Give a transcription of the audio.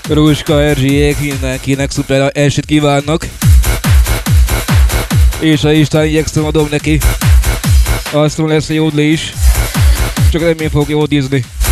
Róska, Erzsiék, mindenkinek szuper elsőt kívánnak. És ha Isten igyekszem, adom neki. Azt mondom, lesz a jódli is. Csak nem én fogok jódizni.